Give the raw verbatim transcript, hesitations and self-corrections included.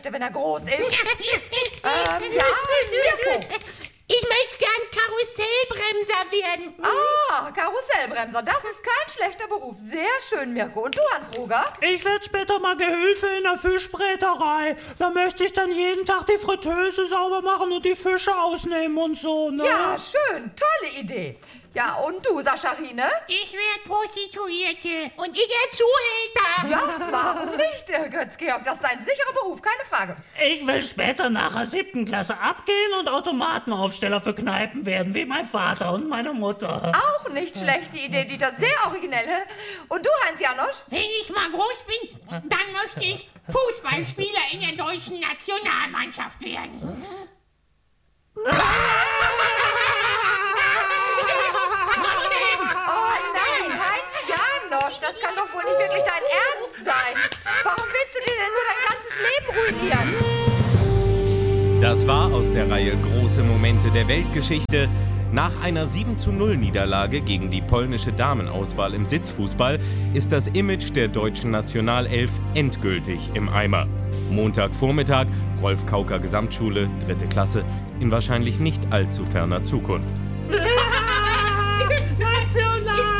Geschäfte, wenn er groß ist. ähm, ja, Mirko. Ich möchte gern Karussellbremser werden. Ah, Karussellbremser, das ist kein schlechter Beruf. Sehr schön, Mirko. Und du, Hans-Roger? Ich werde später mal Gehilfe in der Fischbräterei. Da möchte ich dann jeden Tag die Fritteuse sauber machen und die Fische ausnehmen und so, ne? Ja, schön. Tolle Idee. Ja, und du, Sascharine? Ich werde Prostituierte und ich werde Zuhälter. Ja, warum nicht, Götz-Georg? Das ist ein sicherer Beruf, keine Frage. Ich will später nach der siebten Klasse abgehen und Automatenaufsteller für Kneipen werden, wie mein Vater und meine Mutter. Auch nicht schlechte Idee, Dieter. Sehr originell. Und du, Heinz Janosch? Wenn ich mal groß bin, dann möchte ich Fußballspieler in der deutschen Nationalmannschaft werden. Oh nein, Heinz Janosch, das kann doch wohl nicht wirklich dein Ernst sein. Warum willst du dir denn nur dein ganzes Leben ruinieren? Das war aus der Reihe Große Momente der Weltgeschichte. Nach einer sieben zu null Niederlage gegen die polnische Damenauswahl im Sitzfußball ist das Image der deutschen Nationalelf endgültig im Eimer. Montagvormittag, Rolf Kauker Gesamtschule, dritte Klasse, in wahrscheinlich nicht allzu ferner Zukunft. National!